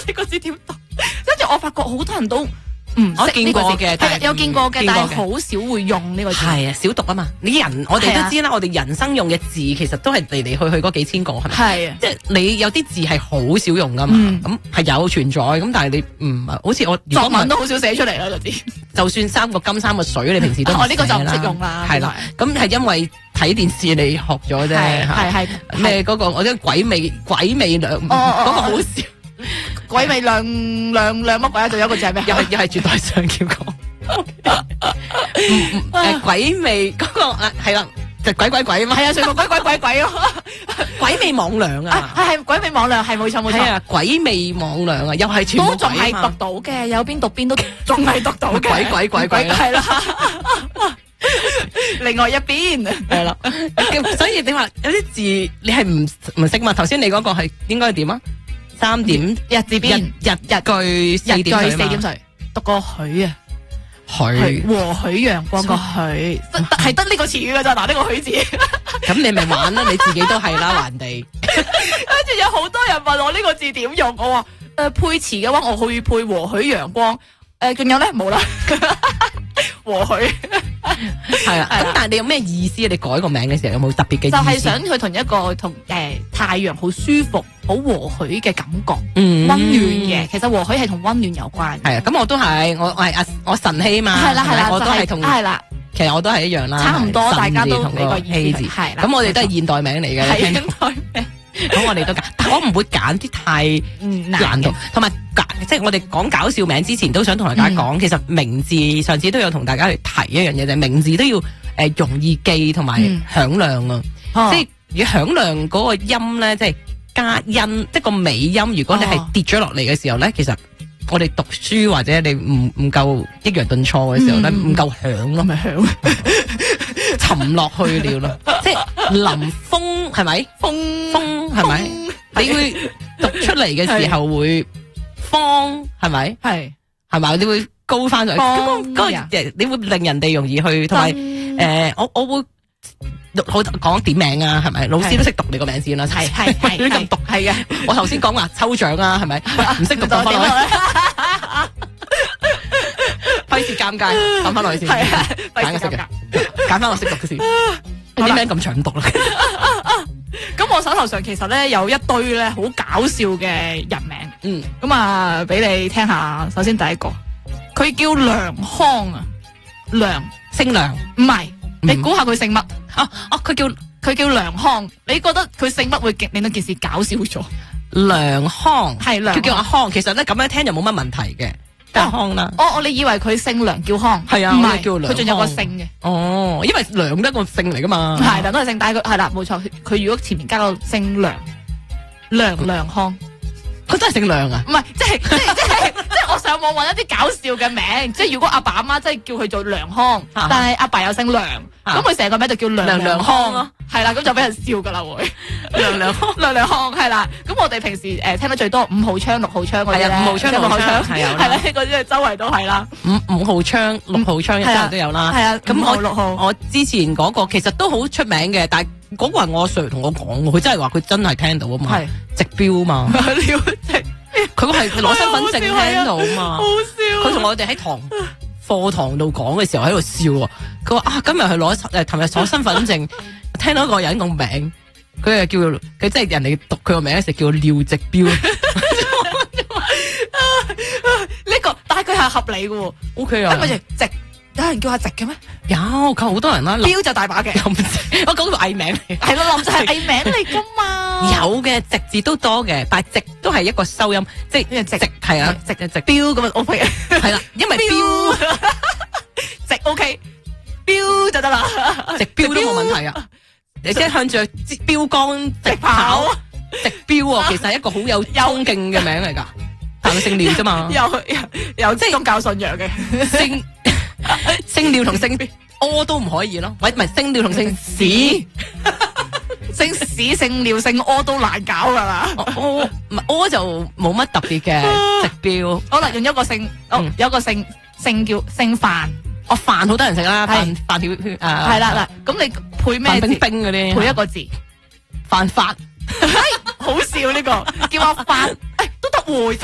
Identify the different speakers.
Speaker 1: 呢個字點讀？跟住我發覺好多人都
Speaker 2: 我見過嘅，
Speaker 1: 係有見過嘅，但係好少會用呢個字。
Speaker 2: 係啊，少讀啊嘛。你人我哋都知啦，我哋人生用嘅字其實都係嚟嚟去去嗰幾千個，係咪？
Speaker 1: 係啊，
Speaker 2: 即係你有啲字係好少用噶嘛，咁係有存在，咁但係你唔好似我
Speaker 1: 作文都好少寫出嚟啦嗰啲。
Speaker 2: 就算三個金三個水，你平時都唔寫啦。
Speaker 1: 我呢個就唔識用啦。
Speaker 2: 係啦，咁係因為睇電視你學咗啫。
Speaker 1: 係
Speaker 2: 咩嗰個我啲鬼味良嗰個好笑。
Speaker 1: 鬼味亮乜鬼啊？仲有一個字係咩？
Speaker 2: 又係絕代上叫講。鬼味嗰個係啦，就鬼啊嘛。
Speaker 1: 係啊，全部鬼咯。
Speaker 2: 鬼味魍魎啊！
Speaker 1: 係鬼味魍魎，係冇錯。
Speaker 2: 係啊，鬼味魍魎啊，又係全部
Speaker 1: 都仲係讀到嘅，有邊讀邊都仲係讀到嘅。鬼係啦。另外一邊
Speaker 2: 係啦，所以你話有啲字你係唔識嘛？頭先你嗰個係應該係點啊？3點
Speaker 1: 日字邊
Speaker 2: 日句4點水，
Speaker 1: 讀個許啊，
Speaker 2: 許
Speaker 1: 和許陽光個許，係得呢個詞語噶咋？嗱，呢個許字，
Speaker 2: 咁你咪玩啦，你自己都係啦，還地。
Speaker 1: 跟住有好多人問我呢個字點用，我話配詞嘅話，我可以配和許陽光，仲有咧冇啦，和許
Speaker 2: 係啦。咁但係你有咩意思？你改個名嘅時候有冇特別嘅意思？
Speaker 1: 就係想佢同一個太陽好舒服、好和煦嘅感覺，溫暖嘅。其實和煦係同溫暖有關。
Speaker 2: 係啊，咁我都係，我晨曦嘛，
Speaker 1: 係啦，
Speaker 2: 我都係同
Speaker 1: 係啦。
Speaker 2: 其實我都係一樣啦，
Speaker 1: 差唔多，大家都
Speaker 2: 同個希字，
Speaker 1: 係啦。
Speaker 2: 咁我哋都係現代名嚟嘅，
Speaker 1: 現代名。
Speaker 2: 咁我哋都揀，但我唔會揀啲太難讀，同埋即係我哋講搞笑名之前都想同大家講，其實名字上次都有同大家去提一樣嘢，就係名字都要容易記同埋響亮啊！即係如果響亮嗰個音咧，即係加音，即係個尾音，如果你係跌咗落嚟嘅時候咧，其實我哋讀書或者你唔夠抑揚頓挫嘅時候咧，唔夠響咯，咪響沉落去了咯，即係林峰係咪？風係咪？你會讀出嚟嘅時候會方係咪？係咪？你會高翻上去，咁你會令人哋容易去，同埋我會好講點名啊，係咪？老師都識讀你個名先啦，係咁讀係嘅。我頭先講話抽獎啊，係咪？唔識讀就翻落去，費事尷尬，翻翻落去先。係啊，揀個識嘅，揀翻我識讀嘅先。啲名咁長讀啦。
Speaker 1: 咁我手頭上其實咧有一堆咧好搞笑嘅人名，咁啊俾你聽下。首先第一個，佢叫梁康啊，姓梁，唔係，你估下佢姓乜？佢叫梁康，你覺得佢姓乜會令到件事搞笑咗？
Speaker 2: 梁康
Speaker 1: 係梁，
Speaker 2: 佢叫阿康，其實咧咁樣聽就冇乜問題嘅。康啦，
Speaker 1: 你以為佢姓梁叫康？
Speaker 2: 係啊，
Speaker 1: 唔係，
Speaker 2: 叫梁，
Speaker 1: 佢仲有個姓嘅。
Speaker 2: 哦，因為梁都係個姓嚟噶嘛。
Speaker 1: 係啦，都係姓，但係佢係啦，冇錯。佢如果前面加個姓梁康，
Speaker 2: 佢真係姓梁啊？
Speaker 1: 唔係，即係我上網揾一啲搞笑嘅名，即係如果阿爸阿媽真係叫佢做梁康，但係阿爸又姓梁，咁佢成個名就叫梁康咯。係啦，咁就俾人笑噶啦會。梁康係啦，咁我哋平時聽得最多5號槍、6號槍嗰啲咧，5號槍、6號槍係啦，嗰啲周圍都係啦。
Speaker 2: 5號槍、6號槍一直都有啦。
Speaker 1: 係啊，咁
Speaker 2: 6號我之前嗰個其實都好出名嘅，但係嗰個係我阿 Sir 同我講，佢真係話佢真係聽到啊嘛，直標嘛。佢係攞身份證聽到嘛，好笑。佢同我哋喺課堂度講嘅時候喺度笑啊，佢話今日佢琴日攞身份證，聽到一個人個名，佢就叫佢即係人哋讀佢個名嘅時候叫廖直標。
Speaker 1: 呢個但係佢係合理嘅
Speaker 2: ，OK 啊，
Speaker 1: 係咪直？有人叫阿直嘅咩？
Speaker 2: 有，佢好多人啦。
Speaker 1: 標就大把嘅，
Speaker 2: 我講個藝名嚟，
Speaker 1: 係咯，林就係藝名嚟噶嘛。
Speaker 2: 有嘅直字都多嘅，但係直都係一個收音，即係直係啊，直標咁啊 OK 係啦，因為標
Speaker 1: 直 OK，標就得啦，
Speaker 2: 直標都冇問題啊。你即係向住標杆直跑，直標啊，其實係一個好有衝勁嘅名嚟噶，但係姓廖啫嘛，
Speaker 1: 有即係咁教信仰嘅
Speaker 2: 姓廖同姓柯都唔可以咯，喂，唔係姓廖同姓史，
Speaker 1: 姓史、姓廖、姓柯都難搞噶啦。
Speaker 2: 柯就冇乜特別嘅直標。
Speaker 1: 可能用一個姓，有一個姓叫姓范。
Speaker 2: 飯好多人食啦，飯條
Speaker 1: 係啦嗱，咁你配咩字？
Speaker 2: 冰嗰啲，
Speaker 1: 配一個字。
Speaker 2: 犯法，
Speaker 1: 好笑呢個，叫阿范，都得喎。